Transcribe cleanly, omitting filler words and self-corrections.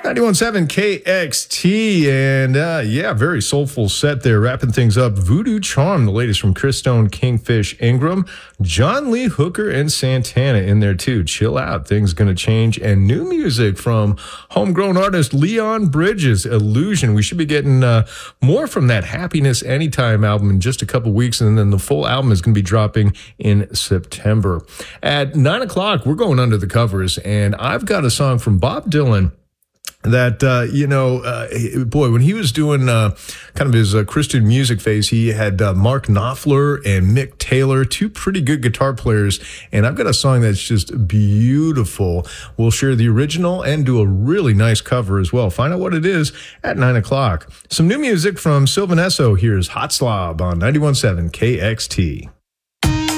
91.7 KXT, and yeah, very soulful set there. Wrapping things up, Voodoo Charm, the latest from Chris Stone, Kingfish, Ingram, John Lee Hooker, and Santana in there too. Chill out, things gonna change. And new music from homegrown artist Leon Bridges, Illusion. We should be getting more from that Happiness Anytime album in just a couple weeks, and then the full album is gonna be dropping in September. At 9 o'clock, we're going under the covers, and I've got a song from Bob Dylan that, boy, when he was doing kind of his Christian music phase, he had Mark Knopfler and Mick Taylor, two pretty good guitar players. And I've got a song that's just beautiful. We'll share the original and do a really nice cover as well. Find out what it is at 9 o'clock. Some new music from Sylvan Esso. Here's Hot Slob on 91.7 KXT.